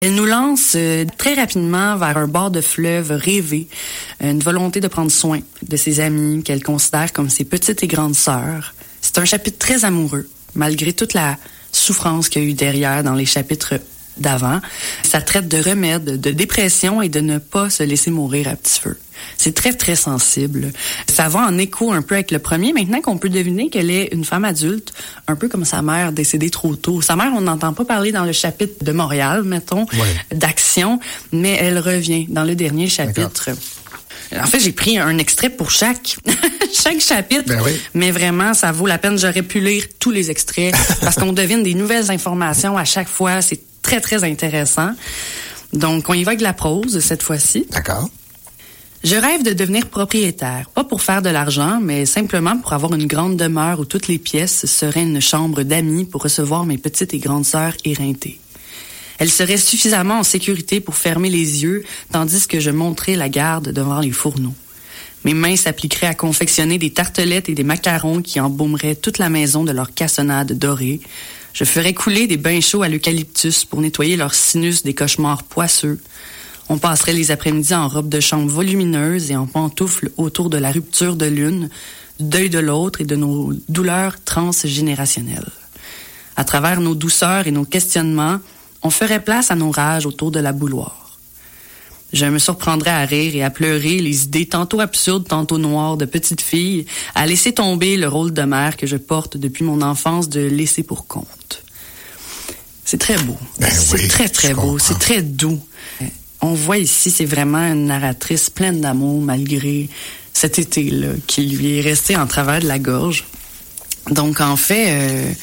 Elle nous lance très rapidement vers un bord de fleuve rêvé, une volonté de prendre soin de ses amies qu'elle considère comme ses petites et grandes sœurs. C'est un chapitre très amoureux, malgré toute la souffrance qu'il y a eu derrière dans les chapitres d'avant. Ça traite de remèdes, de dépression et de ne pas se laisser mourir à petit feu. C'est très, très sensible. Ça va en écho un peu avec le premier, maintenant qu'on peut deviner qu'elle est une femme adulte, un peu comme sa mère décédée trop tôt. Sa mère, on n'entend pas parler dans le chapitre de Montréal, mettons, d'action, mais elle revient dans le dernier chapitre. D'accord. En fait, j'ai pris un extrait pour chaque chapitre, mais vraiment, ça vaut la peine. J'aurais pu lire tous les extraits parce qu'on devine des nouvelles informations à chaque fois. C'est très, très intéressant. Donc, on y va avec la prose cette fois-ci. D'accord. Je rêve de devenir propriétaire, pas pour faire de l'argent, mais simplement pour avoir une grande demeure où toutes les pièces seraient une chambre d'amis pour recevoir mes petites et grandes sœurs éreintées. Elles seraient suffisamment en sécurité pour fermer les yeux, tandis que je monterais la garde devant les fourneaux. Mes mains s'appliqueraient à confectionner des tartelettes et des macarons qui embaumeraient toute la maison de leur cassonade dorée. Je ferais couler des bains chauds à l'eucalyptus pour nettoyer leur sinus des cauchemars poisseux. On passerait les après-midi en robe de chambre volumineuse et en pantoufles autour de la rupture de l'une, du deuil de l'autre et de nos douleurs transgénérationnelles. À travers nos douceurs et nos questionnements, on ferait place à nos rages autour de la bouilloire. Je me surprendrais à rire et à pleurer les idées tantôt absurdes, tantôt noires de petite fille, à laisser tomber le rôle de mère que je porte depuis mon enfance de laisser pour compte. C'est très beau. C'est très, très beau. C'est très doux. On voit ici, c'est vraiment une narratrice pleine d'amour malgré cet été-là qui lui est resté en travers de la gorge. Donc, en fait,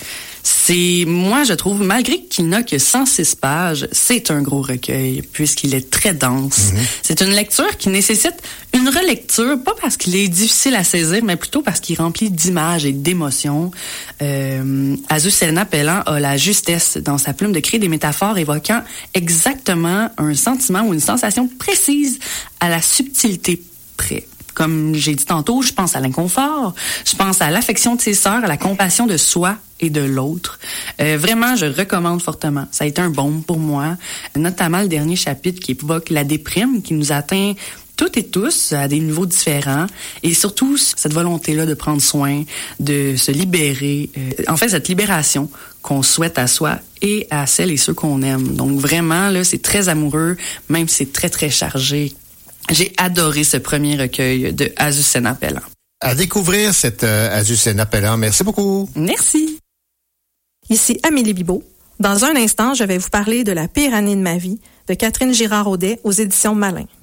moi, je trouve, malgré qu'il n'a que 106 pages, c'est un gros recueil puisqu'il est très dense. C'est une lecture qui nécessite une relecture, pas parce qu'il est difficile à saisir, mais plutôt parce qu'il est rempli d'images et d'émotions. Azucena Pelland a la justesse dans sa plume de créer des métaphores évoquant exactement un sentiment ou une sensation précise à la subtilité près. Comme j'ai dit tantôt, je pense à l'inconfort, je pense à l'affection de ses sœurs, à la compassion de soi et de l'autre. Vraiment, je recommande fortement. Ça a été un baume pour moi, notamment le dernier chapitre qui évoque la déprime qui nous atteint toutes et tous à des niveaux différents et surtout cette volonté-là de prendre soin, de se libérer. En fait, cette libération qu'on souhaite à soi et à celles et ceux qu'on aime. Donc vraiment, là, c'est très amoureux, même si c'est très, très chargé. J'ai adoré ce premier recueil de Azucena Pelland. À découvrir cette Azucena Pelland. Merci beaucoup. Merci. Ici Amélie Bibeau. Dans un instant, je vais vous parler de La pire année de ma vie de Catherine Girard-Audet aux éditions Malin.